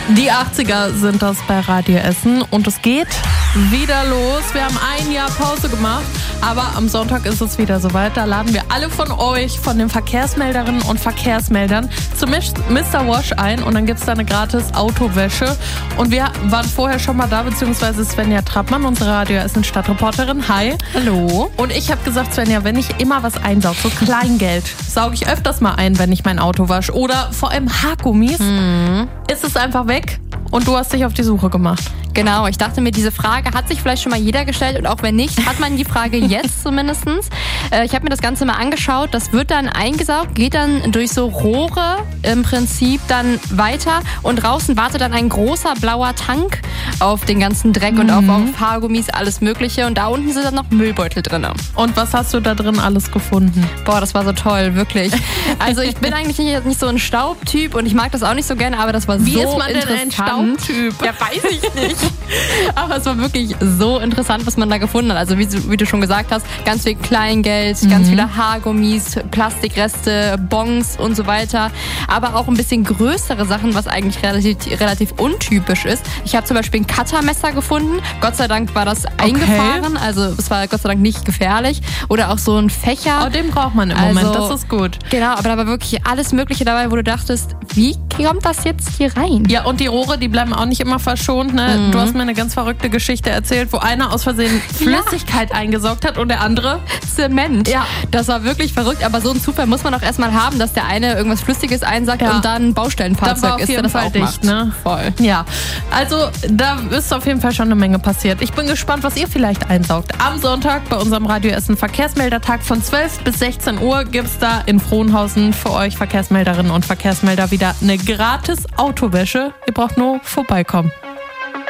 Die 80er sind das bei Radio Essen und es geht wieder los. Wir haben ein Jahr Pause gemacht, aber am Sonntag ist es wieder soweit. Da laden wir alle von euch, von den Verkehrsmelderinnen und Verkehrsmeldern zu Mr. Wash ein und dann gibt es da eine gratis Autowäsche. Und wir waren vorher schon mal da, beziehungsweise Svenja Trappmann, unsere Radio Essen Stadtreporterin. Hi. Hallo. Und ich habe gesagt, Svenja, wenn ich immer was einsauge, so Kleingeld, sauge ich öfters mal ein, wenn ich mein Auto wasche. Oder vor allem Haargummis, ist es einfach weg und du hast dich auf die Suche gemacht. Genau, ich dachte mir, diese Frage hat sich vielleicht schon mal jeder gestellt und auch wenn nicht, hat man die Frage jetzt zumindest. Ich habe mir das Ganze mal angeschaut, das wird dann eingesaugt, geht dann durch so Rohre im Prinzip dann weiter und draußen wartet dann ein großer blauer Tank auf den ganzen Dreck und auf Haargummis, alles mögliche und da unten sind dann noch Müllbeutel drin. Und was hast du da drin alles gefunden? Boah, das war so toll, wirklich. Also ich bin eigentlich nicht so ein Staubtyp und ich mag das auch nicht so gerne, aber das war so interessant. Wie ist man denn ein Staubtyp? Ja, weiß ich nicht. Aber es war wirklich so interessant, was man da gefunden hat. Also wie du schon gesagt hast, ganz viel Kleingeld, ganz viele Haargummis, Plastikreste, Bons und so weiter. Aber auch ein bisschen größere Sachen, was eigentlich relativ untypisch ist. Ich habe zum Beispiel ein Cuttermesser gefunden. Gott sei Dank war das eingefahren. Also es war Gott sei Dank nicht gefährlich. Oder auch so ein Fächer. Oh, den braucht man im Moment, das ist gut. Genau, aber da war wirklich alles Mögliche dabei, wo du dachtest, wie kommt das jetzt hier rein? Ja, und die Rohre, die bleiben auch nicht immer verschont. Ne? Du hast mir eine ganz verrückte Geschichte erzählt, wo einer aus Versehen Flüssigkeit eingesaugt hat und der andere Zement. Ja, das war wirklich verrückt, aber so ein Zufall muss man auch erstmal haben, dass der eine irgendwas Flüssiges einsaugt und dann ein Baustellenfahrzeug ist, der das auch macht. Ne? Voll. Ja, also da ist auf jeden Fall schon eine Menge passiert. Ich bin gespannt, was ihr vielleicht einsaugt. Am Sonntag bei unserem Radio Essen Verkehrsmeldertag von 12 bis 16 Uhr gibt es da in Frohnhausen für euch Verkehrsmelderinnen und Verkehrsmelder wieder eine gratis Autowäsche. Ihr braucht nur vorbeikommen.